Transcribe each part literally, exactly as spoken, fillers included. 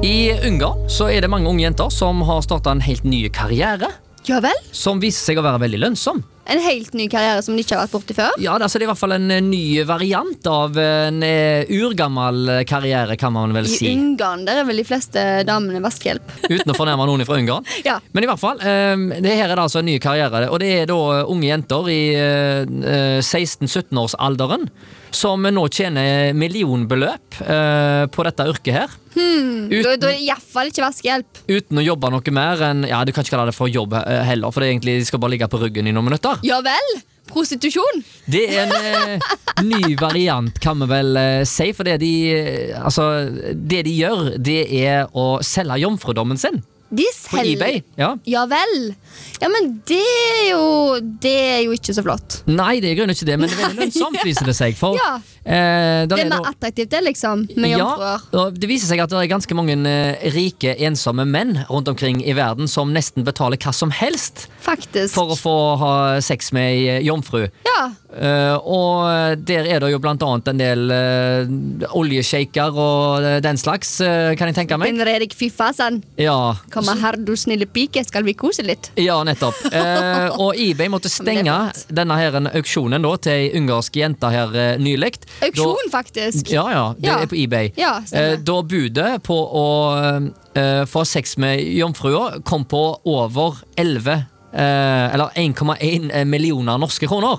I Ungarn så er det mange unge jenter som har startet en helt ny karriere, Ja vel? som viser seg å være veldig lønnsom. En helt ny karriere som de ikke har vært borte før. Ja, altså det er i hvert fall en eh, ny variant av en eh, urgammel karriere, kan man vel I si. Ungarn der er vel de fleste damene vaskehjelp. Uten å fornærme noen fra Ungarn. Ja. Men i hvert fall, eh, det her er det altså en ny karriere, og det er da unge jenter i eh, seksten-sytten års alderen, som nå tjener millionbeløp eh, på dette yrket her. Hmm, da, Uten- da er det i hvert fall ikke vaskehjelp. Uten å jobbe noe mer enn, ja, du kan ikke kalle det for jobb eh, heller, for det er egentlig, de skal bare ligge på ryggen i noen minutter. Ja vel? Prostitusjon? Det er en eh, ny variant, kan vi vel eh, si, for det de, eh, altså, det de gjør, det er å selge jomfrudommen sin De på selger eBay. Ja. Ja vel. Ja, men det er jo Det er jo ikke så flott. Nei, det er grunn ikke det, men det er veldig lønnsomt, viser det seg. For, Ja. eh, der Det er er mer da- attraktivt det, liksom, med jomfruer. Ja, og det viser seg at det er ganske mange eh, rike, ensomme menn rundt omkring i verden som nesten betaler hva som helst Faktisk. for å få ha sex med ei jomfru. Ja. Eh, og der er det jo blant annet en del uh, oljeshaker og eh, den slags, eh, kan jeg tenke meg. Men Redrik Fyfasen, Ja, kom her du snille pike, skal vi kose litt? ja nettopp. Eh, og eBay måtte Ja, men det er stenge denne her auksjonen da, til ei ungarsk jente her uh, nylig. Auksjon, faktisk. Ja, ja, det Ja. er på eBay. Ja, stemmer. Eh, da budet på å eh, få sex med jomfrua kom på over elleve eh, eller en komma en millioner norske kroner.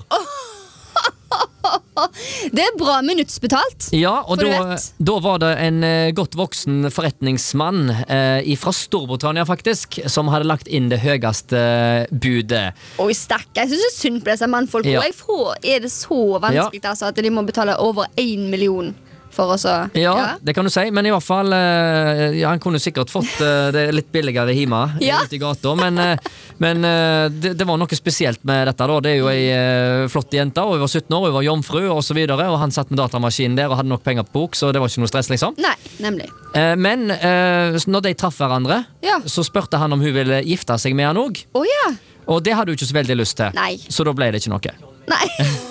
Det er bra minuttsbetalt. Ja, og For du da, vet. da var det en eh, godt voksen forretningsmann eh, fra Storbritannia faktisk, som hadde lagt inn det høyeste budet. Oi, stakkar. Jeg synes det er synd på disse mannfolkene. Ja. Jeg får, er det så vanskelig altså, at de må betale over én million for oss å Ja, det kan du si, men i hvert fall eh, ja, han kunne sikkert fått eh, det litt billigere hjemme Ja. ute i gata, men, eh, men eh, det, det var noe spesielt med dette da. Det er jo ei eh, flott jente, og hun var sytten år, hun var jomfru og så videre, og han satt med datamaskinen der og hadde nok penger på bok, så det var ikke noe stress liksom. Nei, nemlig. Eh, men eh, når de traff hverandre, Ja. så spørte han om hun ville gifte seg med han også, Å ja. og det hadde hun ikke så veldig lyst til, Nei. så da ble det ikke noe. Nei.